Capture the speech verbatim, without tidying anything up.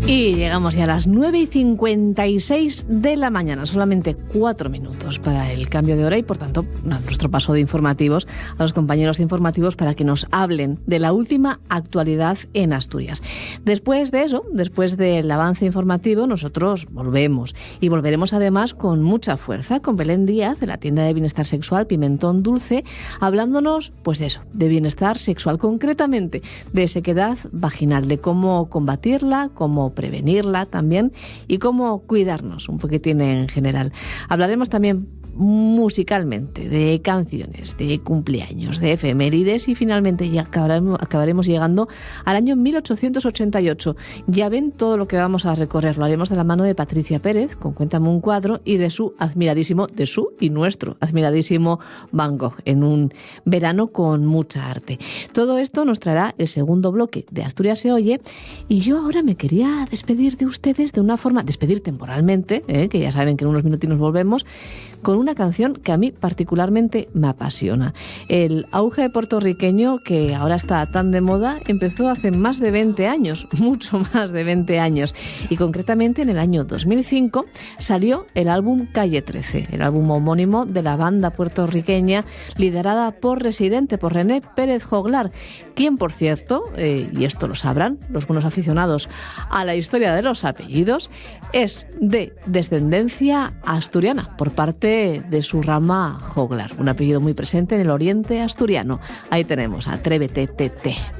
Y llegamos ya a las nueve y cincuenta y seis de la mañana, solamente cuatro minutos para el cambio de hora y, por tanto, nuestro paso de informativos a los compañeros de informativos para que nos hablen de la última actualidad en Asturias. Después de eso, después del avance informativo, nosotros volvemos y volveremos además con mucha fuerza, con Belén Díaz de la tienda de bienestar sexual Pimentón Dulce, hablándonos, pues de eso, de bienestar sexual, concretamente de sequedad vaginal, de cómo combatirla, cómo prevenirla también y cómo cuidarnos un poquitín en general. Hablaremos también musicalmente de canciones, de cumpleaños, de efemérides y finalmente ya acabaremos, acabaremos llegando al año mil ochocientos ochenta y ocho. Ya ven todo lo que vamos a recorrer. Lo haremos de la mano de Patricia Pérez con Cuéntame un cuadro y de su admiradísimo, de su y nuestro admiradísimo Van Gogh en un verano con mucha arte. Todo esto nos traerá el segundo bloque de Asturias se oye y yo ahora me quería despedir de ustedes de una forma, despedir temporalmente, ¿eh? Que ya saben que en unos minutinos volvemos, con una canción que a mí particularmente me apasiona. El auge puertorriqueño, que ahora está tan de moda, empezó hace más de veinte años, mucho más de veinte años. Y concretamente en el año dos mil cinco salió el álbum Calle trece, el álbum homónimo de la banda puertorriqueña liderada por Residente, por René Pérez Joglar, quien, por cierto, eh, y esto lo sabrán los buenos aficionados a la historia de los apellidos, es de descendencia asturiana por parte de su rama Joglar, un apellido muy presente en el oriente asturiano. Ahí tenemos Atrévete, Tete.